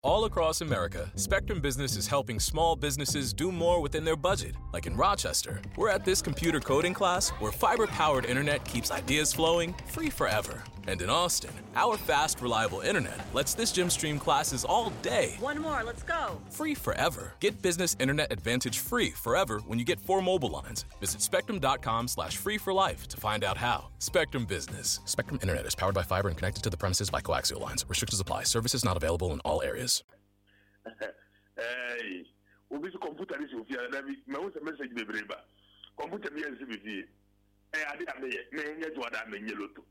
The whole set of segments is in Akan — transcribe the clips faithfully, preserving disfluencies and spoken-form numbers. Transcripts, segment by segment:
All across America, Spectrum Business is helping small businesses do more within their budget. Like in Rochester, we're at this computer coding class where fiber-powered internet keeps ideas flowing free forever. And in Austin, our fast, reliable internet lets this gym stream classes all day. One more, let's go. Free forever. Get business internet advantage free forever when you get four mobile lines. Visit spectrum.com slash free for life to find out how. Spectrum Business. Spectrum Internet is powered by fiber and connected to the premises by coaxial lines. Restrictions apply. Services not available in all areas. Hey, we be computer is with you. Me want a message be breba. Computer be as with you. Eh, I did me me nye to ada me nyelo to.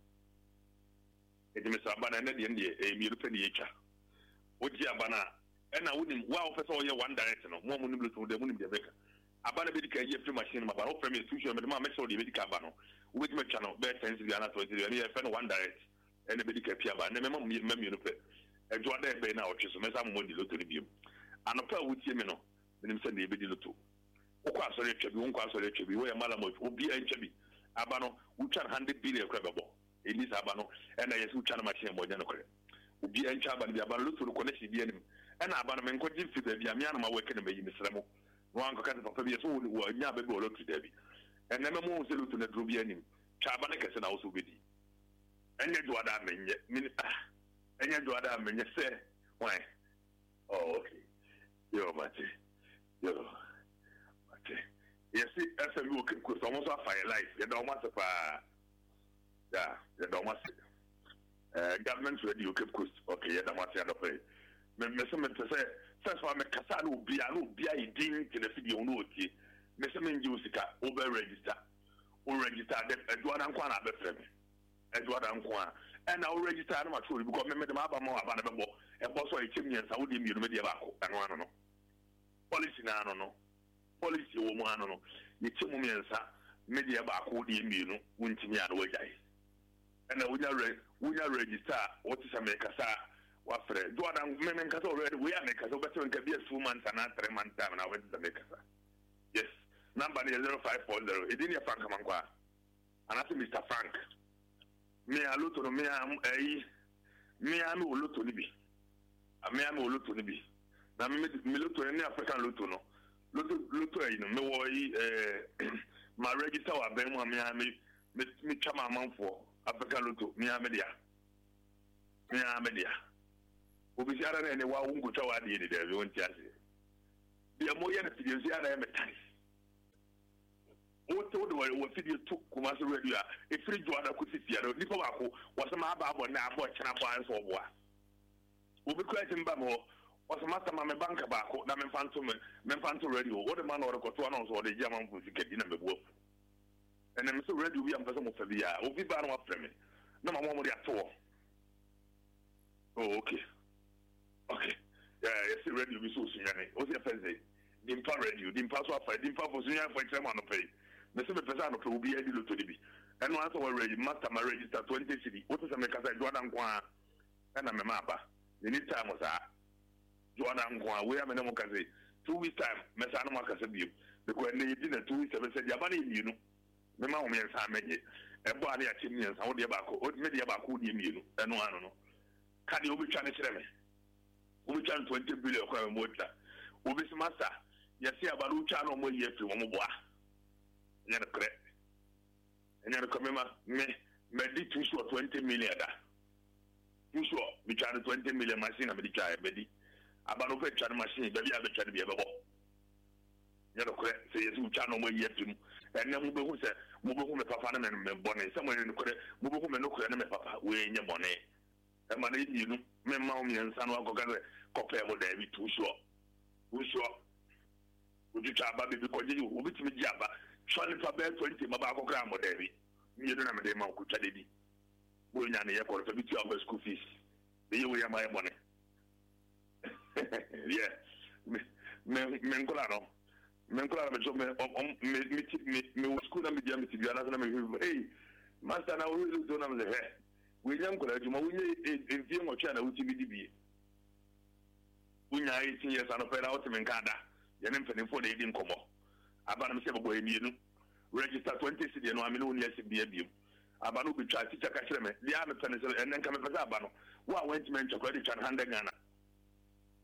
Eti me sabana na de ndie e mi rupe ni echa. Oji abana e na woni wa ofesa oye one direct no. Mo mo ni bluetooth de mo ni de beka. Abana be dika ye free machine ma ba o frame institution me ma make sure de be dika ba no. We be channel be sense bi ana to e ni e fe no one direct. E na be dika pia ba. Na me ma me mi rupe. E jo ada be na o twe so me sa mo di loto ni bi. Anopa wutie me no. Menim se na e be di loto. Okwa asore twa bi, wonko asore twa bi. We mala mo obi an twa bi. Abano we try one hundred billion kwa bebo. Elise abano and I yesu chana machine mo jana kore obi en chaba bi abano lutu ko na hidi anim and abano men ko jin fi da bi amia na ma weke na bayi misremo no an ko ka papa bi yesu wo nya ba bi wo lutu da bi and na mo se lutu na drobi anim chaba na kese na wo so bedi enye do ada menye min enye do ada menye se why oh okay yo mate yo mate yes ese mi wo ko so mo so fire life ya da o ma se pa. Yeah, you don't want uh, government radio Cape Coast. Okay, you don't want to pay. Me me some to say first one me kasa no bia no bia e din to the video no oti. Me some nji usika over register. O register that Edward Ankwa na be frame. Edward Ankwa. And I register na ma true because me me dem aba mo aba na be bo. E bo so e chim nyansa wo de mi no me de ba ko. Anu anu no. Policy na anu no. Policy wo mo anu no. Ye chim mo nyansa me de ba ko de mi no wuntimi anu wajai. And I would not register what is America, what Fred. Do I mean, because already we are making so better than can be a two months and not three months time, and I went to make us. Yes, number zero five four zero. It didn't Frank Mangua. And I said, Mister Frank, me a lot of me, I'm a me, I'm a lot to be. A me, I'm a lot to be. Now, me, me look to any African Lutono. Look to you know, my register, I've been one me, me, chama month for. Africa Luto, Mia Media. Mia Media. Ubi Sara and the Wawungu Tawa did it, everyone tells you. The Amoyan Fidia and Emetai. What told the what video took Kumasa Radio, a free Joanna could sit here, Nipoako was a mabab or now, what can I find for war? Ubi Clayton Bamo was a master mamma banker back, Naman Phantom, Menfanto Radio, what a man or a Cotuanos or the German who get in the wolf. And I'm so ready we am person of the year. O bi ba no afreme. Na ma mo dey ato. Oh okay. Okay. Yeah, yes ready we so sunyane. O se feze. Dimpa radio, dimpa so afa, dimpa for sunyane for exam no pay. Me se me pesa no pro bi edi lo to bi. And no answer we ready master my register twenty cedi. What is me kasa Jordan kwa. Na me ma ba. The need time was a Jordan kwa. We am na mo kasa two weeks time. Me sa no mo kasa bi. Because na yidi na two weeks seven said ya ba na yi no. Me ma wo me nsa menye e bo ade achi me nsa wo de ba ko o me de ba ko de mienu eno anu no ka de obetwa ne kire me obetwa twenty billion kwa me mota obi smasa yesi aba ru twa no mo ye fi wo mo boa nya ne kre nya ne ko me ma me me di two so twenty million da two so me twa twenty million machine na me di twa e be di aba no pe twa machine be bi a be twa de bi e be bo nya ne kre se yesi twa no mo ye fi and then we will say, Mubu Papa and Bonnet, somewhere in the correct, Mubu and Papa, we in your bonnet. And my lady, you know, Mammy and San Wago, compare with David too short. Who short? Would you try Baby because you will be Jabba, trying to bear twenty Mabaco Gram or David. You don't have a demo could tell you. We're not here for a bit of school fees. You will have my money. Yeah, Mencolano. Menkola me me me me me school na me dia me tibia na na me hey master na we do na me he we nyam kola juma we enfie mo twa na wuti bi di unya eighteen years and opera out men kada ye ne mfene fo na edi nkomo aba na me se bobo emienu register twenty cedi no amene woni ase bia biem aba no bi twa teacher ka kire me dia me pene se enen ka me pesa aba no wa went men chokwa di twa one hundred Ghana